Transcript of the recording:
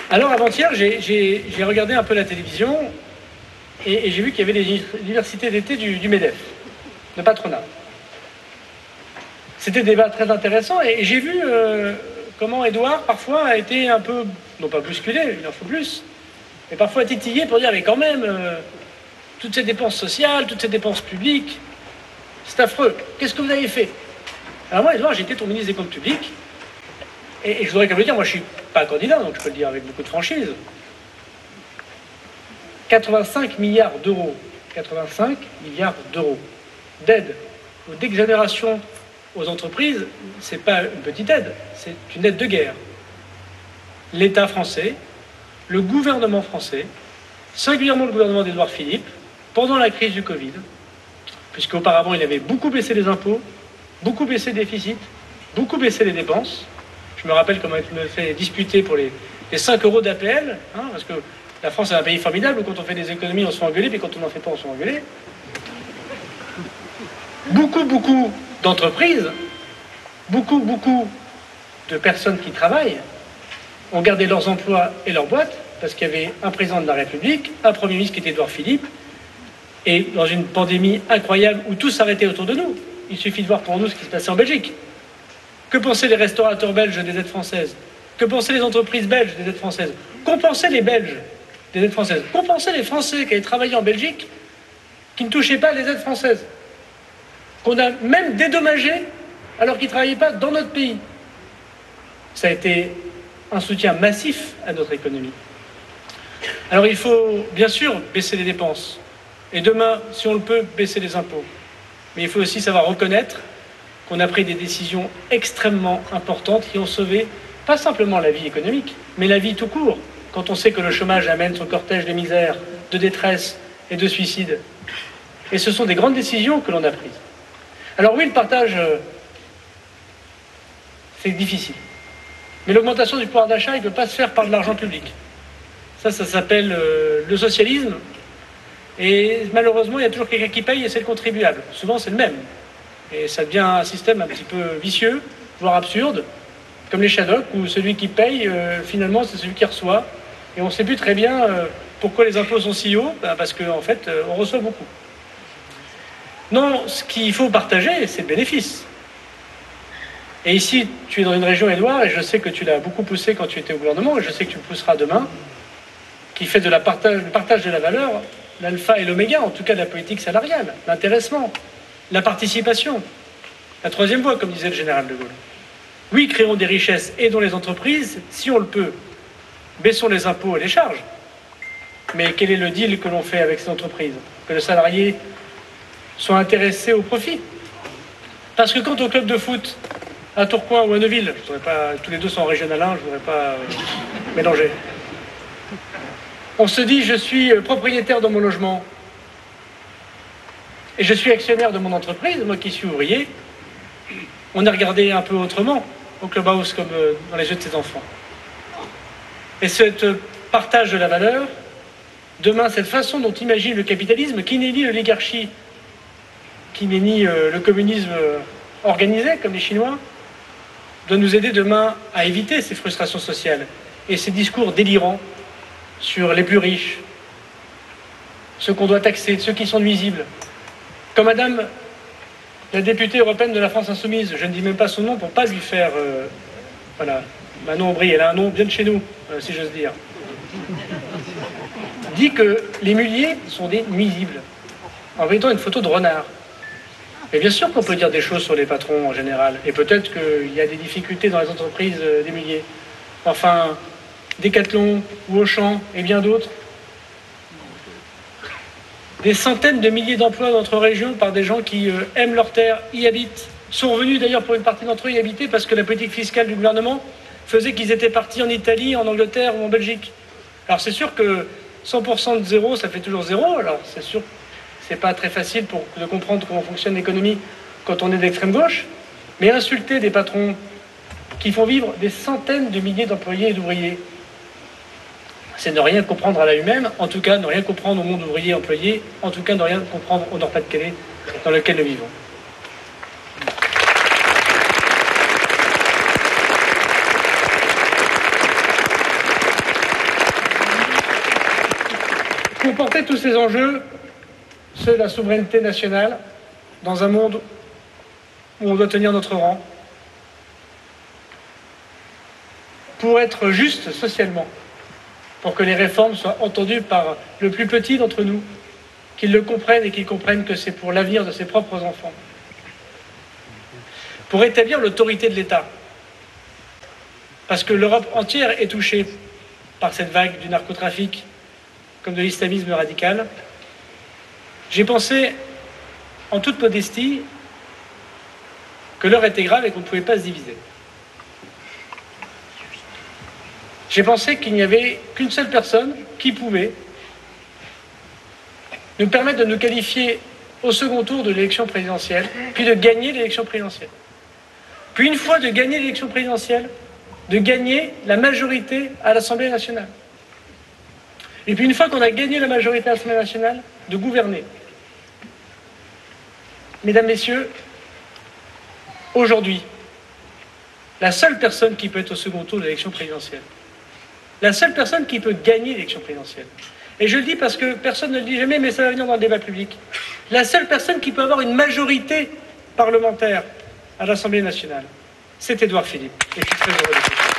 Alors avant-hier, j'ai regardé un peu la télévision et j'ai vu qu'il y avait les universités d'été du MEDEF, de patronat. C'était des débats très intéressants et j'ai vu comment Édouard parfois a été un peu, non pas bousculé, il en faut plus, mais parfois titillé pour dire mais quand même, toutes ces dépenses sociales, toutes ces dépenses publiques, c'est affreux, qu'est-ce que vous avez fait? Alors moi, Édouard, j'étais ton ministre des Comptes publics et je voudrais quand même dire, moi je suis pas candidat, donc je peux le dire avec beaucoup de franchise. 85 milliards d'euros, 85 milliards d'euros d'aide ou d'exonération aux entreprises, c'est pas une petite aide, c'est une aide de guerre. L'État français, le gouvernement français, singulièrement le gouvernement d'Édouard Philippe, pendant la crise du Covid, puisqu'auparavant il avait beaucoup baissé les impôts, beaucoup baissé le déficit, beaucoup baissé les dépenses. Je me rappelle comment il me fait disputer pour les 5 euros d'APL, parce que la France est un pays formidable où quand on fait des économies on se fait engueuler, puis quand on n'en fait pas on se fait engueuler. Beaucoup d'entreprises, beaucoup de personnes qui travaillent ont gardé leurs emplois et leurs boîtes parce qu'il y avait un président de la République, un Premier ministre qui était Édouard Philippe, et dans une pandémie incroyable où tout s'arrêtait autour de nous. Il suffit de voir pour nous ce qui se passait en Belgique. Que pensaient les restaurateurs belges des aides françaises? Que pensaient les entreprises belges des aides françaises? Qu'ont pensé les Belges des aides françaises? Qu'ont pensé les Français qui avaient travaillé en Belgique qui ne touchaient pas les aides françaises? Qu'on a même dédommagé alors qu'ils ne travaillaient pas dans notre pays. Ça a été un soutien massif à notre économie. Alors il faut bien sûr baisser les dépenses. Et demain, si on le peut, baisser les impôts. Mais il faut aussi savoir reconnaître qu'on a pris des décisions extrêmement importantes qui ont sauvé pas simplement la vie économique, mais la vie tout court. Quand on sait que le chômage amène son cortège de misère, de détresse et de suicide. Et ce sont des grandes décisions que l'on a prises. Alors oui, le partage, c'est difficile. Mais l'augmentation du pouvoir d'achat, il ne peut pas se faire par de l'argent public. Ça s'appelle le socialisme. Et malheureusement, il y a toujours quelqu'un qui paye et c'est le contribuable. Souvent, c'est le même. Et ça devient un système un petit peu vicieux, voire absurde, comme les Shadocks, où celui qui paye, finalement, c'est celui qui reçoit. Et on ne sait plus très bien pourquoi les impôts sont si hauts, parce qu'en fait, on reçoit beaucoup. Non, ce qu'il faut partager, c'est le bénéfice. Et ici, tu es dans une région, Édouard, et je sais que tu l'as beaucoup poussé quand tu étais au gouvernement, et je sais que tu le pousseras demain, qui fait le partage de la valeur l'alpha et l'oméga, en tout cas de la politique salariale, l'intéressement, la participation, la troisième voie, comme disait le général de Gaulle. Oui, créons des richesses, aidons les entreprises, si on le peut, baissons les impôts et les charges. Mais quel est le deal que l'on fait avec ces entreprises? Que le salarié soit intéressé au profit. Parce que quand au club de foot, à Tourcoing ou à Neuville, je voudrais pas, tous les deux sont en régional 1, je ne voudrais pas mélanger. On se dit, je suis propriétaire de mon logement et je suis actionnaire de mon entreprise, moi qui suis ouvrier. On est regardé un peu autrement au clubhouse comme dans les yeux de ses enfants. Et ce partage de la valeur, demain, cette façon dont imagine le capitalisme, qui n'est ni l'oligarchie, qui n'est ni le communisme organisé comme les Chinois, doit nous aider demain à éviter ces frustrations sociales et ces discours délirants sur les plus riches, ceux qu'on doit taxer, ceux qui sont nuisibles. Comme madame la députée européenne de la France Insoumise, je ne dis même pas son nom pour ne pas lui faire... voilà, Manon Aubry, elle a un nom bien de chez nous, si j'ose dire. Dit que les muliers sont des nuisibles, en mettant une photo de renard. Mais bien sûr qu'on peut dire des choses sur les patrons en général, et peut-être qu'il y a des difficultés dans les entreprises des muliers. Enfin, Decathlon ou Auchan et bien d'autres. Des centaines de milliers d'emplois dans notre région par des gens qui aiment leur terre, y habitent, sont revenus d'ailleurs pour une partie d'entre eux y habiter parce que la politique fiscale du gouvernement faisait qu'ils étaient partis en Italie, en Angleterre ou en Belgique. Alors c'est sûr que 100% de zéro, ça fait toujours zéro. Alors c'est sûr que c'est pas très facile de comprendre comment fonctionne l'économie quand on est d'extrême gauche, mais insulter des patrons qui font vivre des centaines de milliers d'employés et d'ouvriers, c'est ne rien comprendre à la humaine, en tout cas ne rien comprendre au monde ouvrier employé, en tout cas ne rien comprendre au Nord-Pas-de-Calais dans lequel nous vivons. Pour porter tous ces enjeux, c'est la souveraineté nationale dans un monde où on doit tenir notre rang, pour être juste socialement, pour que les réformes soient entendues par le plus petit d'entre nous, qu'ils le comprennent et qu'ils comprennent que c'est pour l'avenir de ses propres enfants, pour établir l'autorité de l'État, parce que l'Europe entière est touchée par cette vague du narcotrafic comme de l'islamisme radical. J'ai pensé, en toute modestie, que l'heure était grave et qu'on ne pouvait pas se diviser. J'ai pensé qu'il n'y avait qu'une seule personne qui pouvait nous permettre de nous qualifier au second tour de l'élection présidentielle, puis de gagner l'élection présidentielle. Puis une fois de gagner l'élection présidentielle, de gagner la majorité à l'Assemblée nationale. Et puis une fois qu'on a gagné la majorité à l'Assemblée nationale, de gouverner. Mesdames, Messieurs, aujourd'hui, la seule personne qui peut être au second tour de l'élection présidentielle, la seule personne qui peut gagner l'élection présidentielle, et je le dis parce que personne ne le dit jamais, mais ça va venir dans le débat public, la seule personne qui peut avoir une majorité parlementaire à l'Assemblée nationale, c'est Édouard Philippe. Et je suis très heureux de